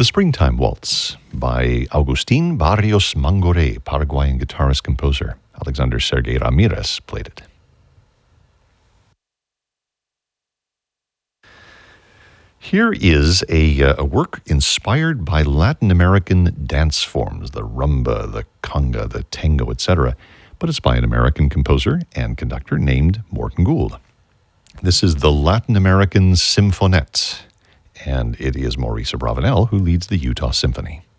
The Springtime Waltz by Agustin Barrios Mangoré, Paraguayan guitarist composer. Alexander Sergei Ramirez played it. Here is a work inspired by Latin American dance forms, the rumba, the conga, the tango, etc., but it's by an American composer and conductor named Morton Gould. This is the Latin American Symphonette, and it is Maurice Abravanel who leads the Utah Symphony.